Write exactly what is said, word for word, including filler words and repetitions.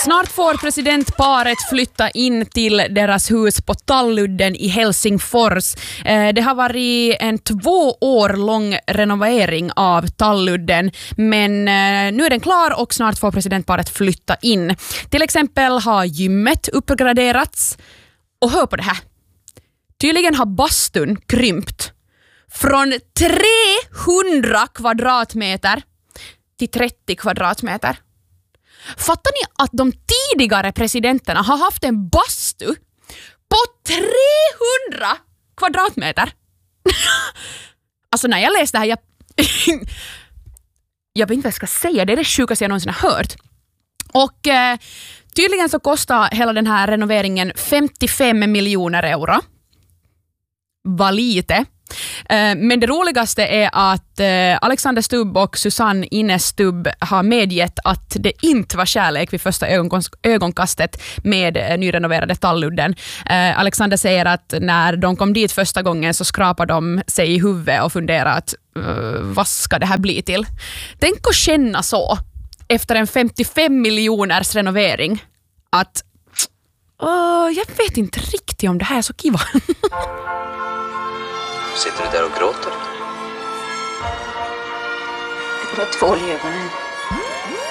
Snart får presidentparet flytta in till deras hus på Talludden i Helsingfors. Det har varit en två år lång renovering av Talludden, men nu är den klar och snart får presidentparet flytta in. Till exempel har gymmet uppgraderats. Och hör på det här. Tydligen har bastun krympt från trehundra kvadratmeter till trettio kvadratmeter. Fattar ni att de tidigare presidenterna har haft en bastu på trehundra kvadratmeter? Alltså när jag läste det här, jag, jag vet inte vad jag ska säga, det är det sjukaste jag någonsin har hört. Och eh, tydligen så kostar hela den här renoveringen femtiofem miljoner euro. Vad lite. Men det roligaste är att Alexander Stubb och Susanne Ines Stubb har medgett att det inte var kärlek vid första ögonkastet med nyrenoverade Talludden. Alexander säger att när de kom dit första gången så skrapade de sig i huvudet och funderade att vad ska det här bli till? Tänk att känna så efter en femtiofem miljoners renovering att uh, jag vet inte riktigt om det här är så kiva. Sitter du där och gråter? Det var tvål i ögonen.